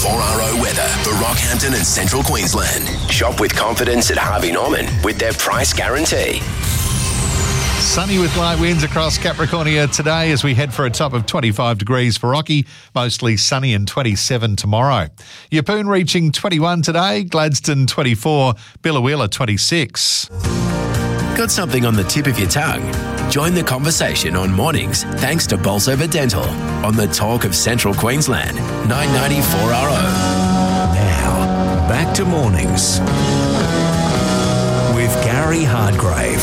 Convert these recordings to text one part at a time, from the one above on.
4RO weather for Rockhampton and Central Queensland. Shop with confidence at Harvey Norman with their price guarantee. Sunny with light winds across Capricornia today as we head for a top of 25 degrees for Rocky. Mostly sunny and 27 tomorrow. Yeppoon reaching 21 today, Gladstone 24, Billawheeler 26. Got something on the tip of your tongue? Join the conversation on mornings thanks to Bolsover Dental on the Talk of Central Queensland, 990 4RO. Now, back to mornings with Gary Hardgrave.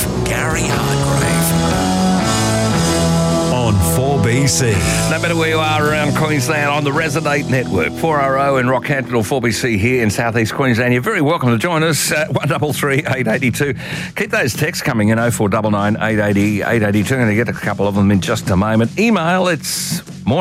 On 4BC. No matter where you are around Queensland on the Resonate Network, 4RO in Rockhampton or 4BC here in southeast Queensland, you're very welcome to join us at 133 882. Keep those texts coming in 0499 880 882. I'm going to get a couple of them in just a moment. Email, it's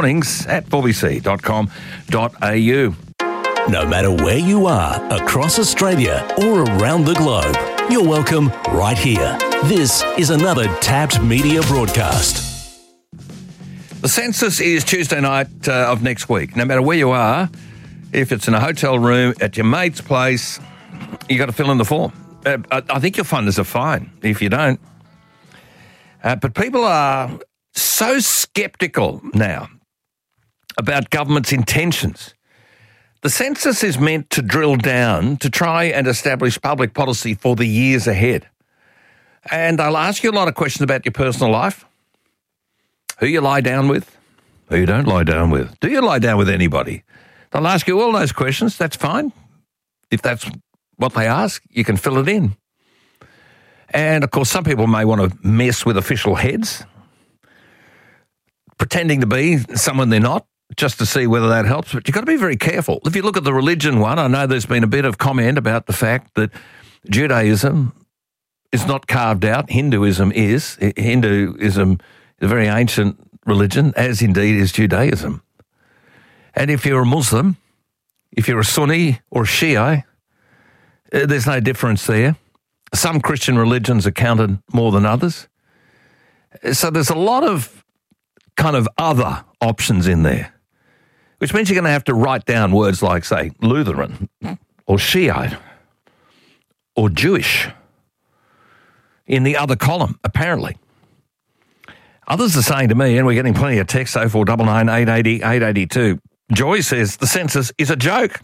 mornings@4bc.com.au. No matter where you are across Australia or around the globe, you're welcome right here. This is another Tapped Media broadcast. The census is Tuesday night of next week. No matter where you are, if it's in a hotel room, at your mate's place, you got to fill in the form. I think you'll find there's a fine if you don't. But people are so sceptical now about government's intentions. The census is meant to drill down to try and establish public policy for the years ahead. And they'll ask you a lot of questions about your personal life. Who you lie down with, who you don't lie down with. Do you lie down with anybody? They'll ask you all those questions. That's fine. If that's what they ask, you can fill it in. And, of course, some people may want to mess with official heads, pretending to be someone they're not, just to see whether that helps. But you've got to be very careful. If you look at the religion one, I know there's been a bit of comment about the fact that Judaism is not carved out. Hinduism is. Hinduism is a very ancient religion, as indeed is Judaism. And if you're a Muslim, if you're a Sunni or Shia, there's no difference there. Some Christian religions are counted more than others. So there's a lot of kind of other options in there, which means you're going to have to write down words like, say, Lutheran or Shiite or Jewish in the other column, apparently. Others are saying to me, and we're getting plenty of texts, 0499 880 882. Joy says the census is a joke.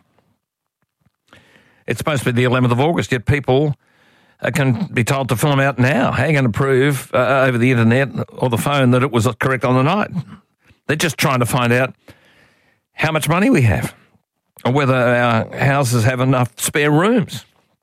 It's supposed to be the 11th of August, yet people can be told to fill them out now. How are you going to prove over the internet or the phone that it was correct on the night? They're just trying to find out how much money we have or whether our houses have enough spare rooms.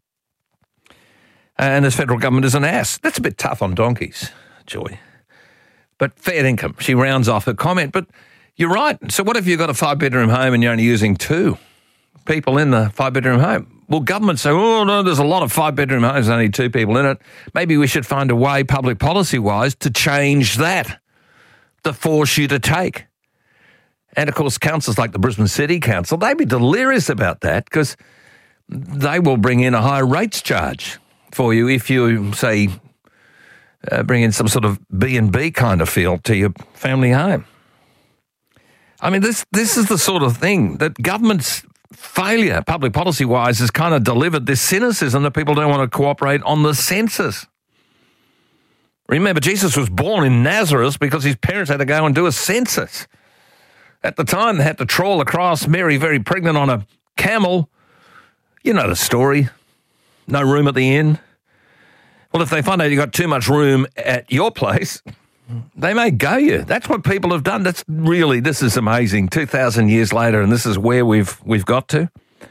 And this federal government is an ass. That's a bit tough on donkeys, Joy. But fair income. She rounds off her comment. But you're right. So what if you've got a 5-bedroom home and you're only using 2 people in the 5-bedroom home? Well, government say, oh, no, there's a lot of 5-bedroom homes, only 2 people in it. Maybe we should find a way, public policy-wise, to change that, to force you to take. And, of course, councils like the Brisbane City Council, they'd be delirious about that because they will bring in a higher rates charge for you if you, say, bring in some sort of B&B kind of feel to your family home. I mean, this is the sort of thing that government's failure, public policy-wise, has kind of delivered this cynicism that people don't want to cooperate on the census. Remember, Jesus was born in Nazareth because his parents had to go and do a census. At the time, they had to trawl across, Mary very pregnant on a camel. You know the story. No room at the inn. Well, if they find out you got too much room at your place, they may go you. That's what people have done. This is amazing. 2,000 years later, and this is where we've got to.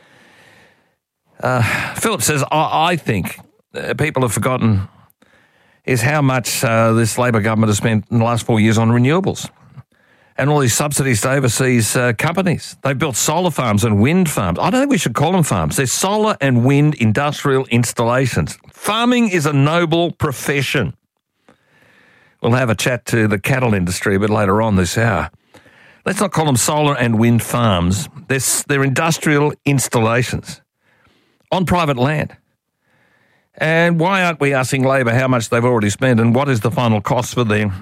Philip says, I think people have forgotten is how much this Labor government has spent in the last 4 years on renewables and all these subsidies to overseas companies. They've built solar farms and wind farms. I don't think we should call them farms. They're solar and wind industrial installations. Farming is a noble profession. We'll have a chat to the cattle industry a bit later on this hour. Let's not call them solar and wind farms. They're industrial installations on private land. And why aren't we asking Labor how much they've already spent and what is the final cost for their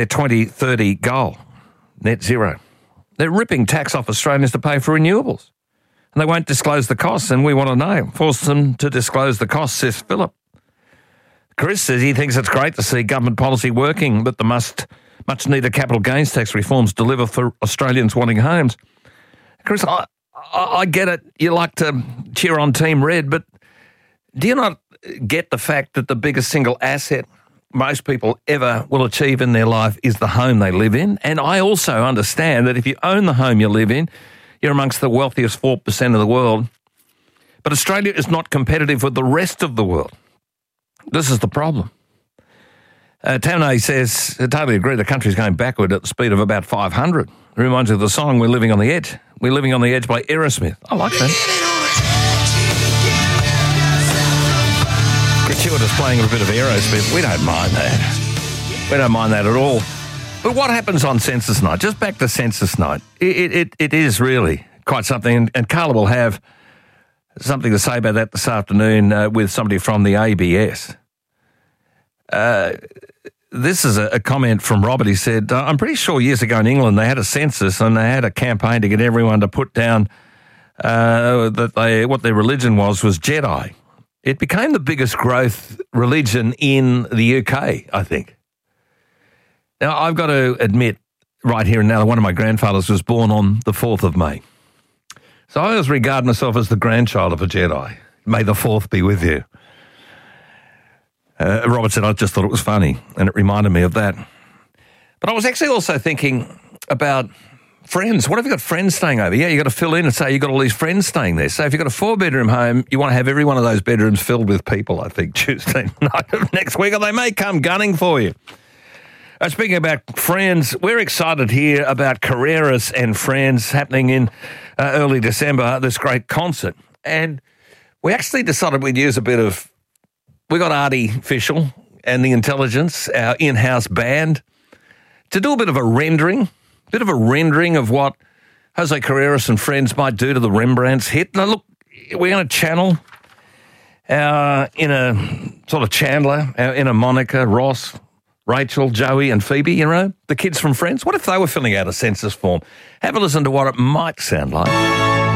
2030 goal, net zero? They're ripping tax off Australians to pay for renewables. And they won't disclose the costs, and we want to know. Force them to disclose the costs, says Philip. Chris says he thinks it's great to see government policy working, but the much-needed capital gains tax reforms deliver for Australians wanting homes. Chris, I get it. You like to cheer on Team Red, but do you not get the fact that the biggest single asset most people ever will achieve in their life is the home they live in? And I also understand that if you own the home you live in, you're amongst the wealthiest 4% of the world. But Australia is not competitive with the rest of the world. This is the problem. Tamne says, I totally agree, the country's going backward at the speed of about 500. It reminds me of the song We're Living on the Edge. We're Living on the Edge by Aerosmith. I like that. Gratuitous playing a bit of Aerosmith. We don't mind that. We don't mind that at all. But what happens on census night? Just back to census night. It is really quite something. And Carla will have something to say about that this afternoon with somebody from the ABS. This is a comment from Robert. He said, I'm pretty sure years ago in England they had a census and they had a campaign to get everyone to put down what their religion was Jedi. It became the biggest growth religion in the UK, I think. Now, I've got to admit right here and now that one of my grandfathers was born on the 4th of May. So I always regard myself as the grandchild of a Jedi. May the 4th be with you. Robert said, I just thought it was funny, and it reminded me of that. But I was actually also thinking about friends. What if you've got friends staying over? Yeah, you've got to fill in and say you've got all these friends staying there. So if you've got a 4-bedroom home, you want to have every one of those bedrooms filled with people, I think, Tuesday night of next week, or they may come gunning for you. Speaking about friends, we're excited here about Carreras and Friends happening in early December, this great concert. And we actually decided we'd use a bit of, we got Artificial and the Intelligence, our in-house band, to do a bit of a rendering of what Jose Carreras and Friends might do to the Rembrandts hit. Now, look, we're going to channel our inner sort of Chandler, our inner Monica, Ross, Rachel, Joey and Phoebe, you know, the kids from Friends. What if they were filling out a census form? Have a listen to what it might sound like.